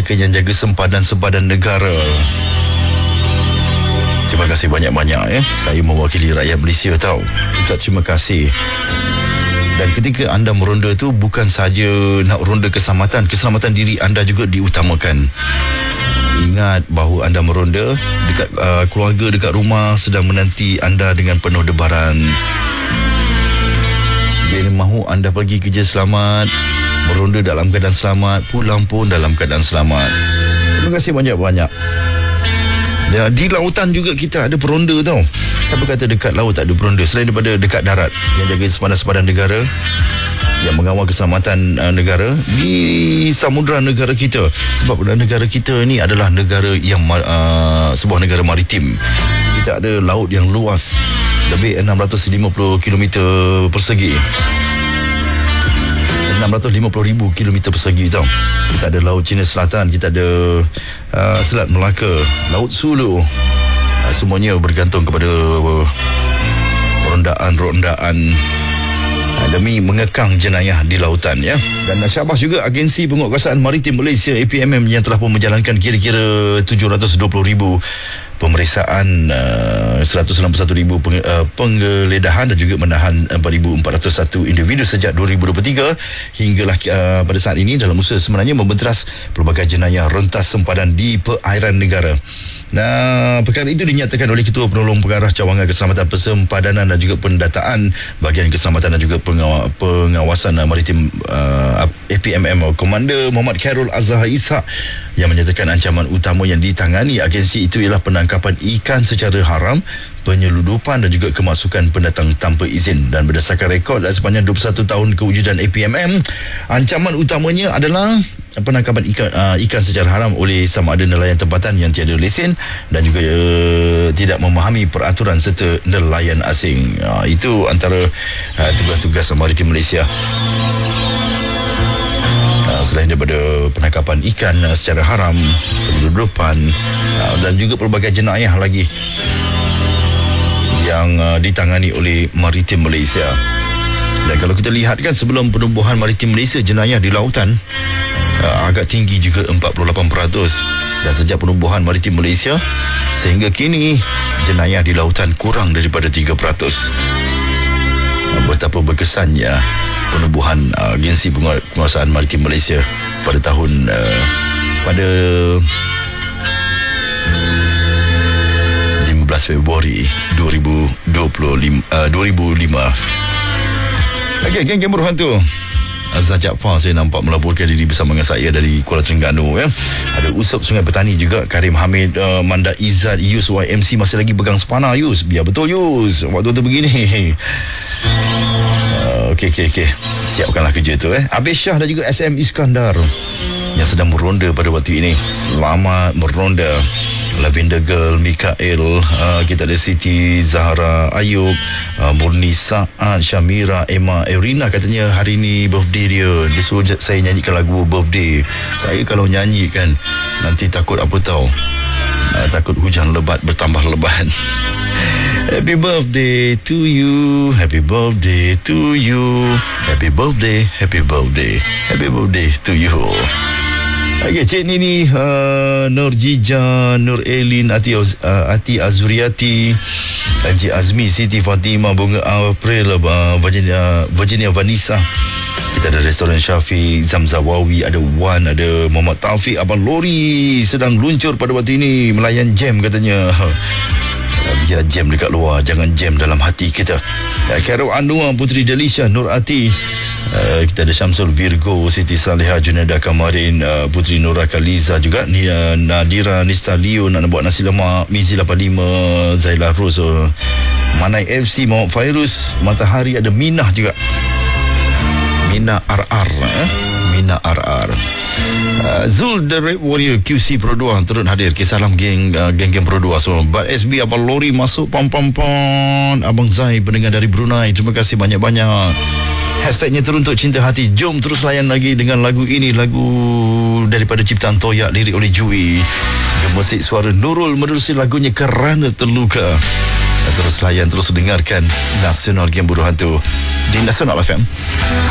mereka yang jaga sempadan-sempadan negara. Terima kasih banyak-banyak ya. Saya mewakili rakyat Malaysia tahu. Ucap terima kasih. Dan ketika anda meronda tu bukan saja nak ronda keselamatan diri anda juga diutamakan. Ingat bahawa anda meronda dekat keluarga dekat rumah sedang menanti anda dengan penuh debaran. Dia mahu anda pergi kerja selamat, meronda dalam keadaan selamat, pulang pun dalam keadaan selamat. Terima kasih banyak-banyak. Ya, di lautan juga kita ada peronda tau. Siapa kata dekat laut tak ada peronda? Selain daripada dekat darat yang jaga sempadan-sempadan negara, yang mengawal keselamatan negara di samudera negara kita. Sebab negara kita ni adalah negara yang sebuah negara maritim. Kita ada laut yang luas, lebih 650 km persegi. 650,000 km persegi tau. Kita ada Laut Cina Selatan, kita ada Selat Melaka, Laut Sulu. Semuanya bergantung kepada rondaan demi mengekang jenayah di lautan ya. Dan syabas juga Agensi Penguatkuasaan Maritim Malaysia APMM yang telah pun menjalankan kira-kira 720,000 pemeriksaan, 161,000 penggeledahan dan juga menahan 4,401 individu sejak 2023 hinggalah pada saat ini dalam usaha sebenarnya membenteras pelbagai jenayah rentas sempadan di perairan negara. Nah, perkara itu dinyatakan oleh Ketua Penolong Pengarah Cawangan Keselamatan Persempadanan dan juga Pendataan Bahagian Keselamatan dan juga Pengawasan Maritim APMM Komander Muhammad Khairul Azhar Ishak yang menyatakan ancaman utama yang ditangani agensi itu ialah penangkapan ikan secara haram, penyeludupan dan juga kemasukan pendatang tanpa izin. Dan berdasarkan rekod sepanjang 21 tahun kewujudan APMM, ancaman utamanya adalah penangkapan ikan secara haram oleh sama ada nelayan tempatan yang tiada lesen dan juga tidak memahami peraturan serta nelayan asing. Itu antara tugas-tugas maritim Malaysia. Selain daripada penangkapan ikan secara haram, penyeludupan dan juga pelbagai jenayah lagi yang ditangani oleh maritim Malaysia. Dan kalau kita lihat kan, sebelum penubuhan maritim Malaysia, jenayah di lautan agak tinggi juga 48%. Dan sejak penubuhan maritim Malaysia sehingga kini, jenayah di lautan kurang daripada 3%. Betapa berkesannya penubuhan Agensi Penguatkuasaan Maritim Malaysia pada tahun pada 15 Februari 2005. Okey, geng-geng berhantu. Azhar Jaafar saya nampak melaporkan diri bersama dengan saya dari Kuala Terengganu ya. Ada Usop Sungai Petani juga, Karim Hamid, Manda Izzat, Yus YMC masih lagi pegang sepana. Yus, biar betul Yus, waktu tu begini. Okey. Siapkanlah kerja tu Abis Shah dan juga SM Iskandar yang sedang meronda pada waktu ini. Selamat meronda. Lavender Girl, Mikael, kita ada Siti Zahra Ayub, Murni Saad, Syamira, Emma, Erina katanya hari ni birthday dia. Dia suruh saya nyanyikan lagu birthday. Saya kalau nyanyi kan nanti takut apa tahu, takut hujan lebat bertambah lebat. Happy birthday to you, happy birthday to you, happy birthday, happy birthday, happy birthday to you. Okay, Cik Nini, Nur Jija, Nur Elin, Ati Azuriati, Encik Azmi, Siti Fatimah, Bunga April, Virginia Vanessa. Kita ada Restoran Syafiq, Zamzawawi, ada Wan, ada Muhammad Taufik. Abang Lori sedang luncur pada waktu ini melayan jam katanya. Biar jam dekat luar, jangan jam dalam hati kita. Khairul Anwar, Putri Delisha, Nur Ati. Kita ada Syamsul Virgo, Siti Saleha, Junada Kamarin, Putri Nora Kaliza juga, Nadira Nista Leo nak buat nasi lemak, Mizi 85, Zaila Rose, Manai FC, Muhammad Fairuz, Matahari, ada Minah juga, Mina RR, Mina RR. Zul The Red Warrior, QC Pro 2 turut hadir. Salam geng Pro 2 semua. But SB Abang Lori masuk pam. Abang Zai pendengar dari Brunei, terima kasih banyak-banyak. Hashtagnya Teruntuk Cinta Hati. Jom terus layan lagi dengan lagu ini, lagu daripada ciptaan Toyak, lirik oleh Jui. Gemusik suara Nurul menerusi lagunya Kerana Terluka. Terus layan, terus dengarkan Nasional Game Bodoh Hantu di Nasional FM.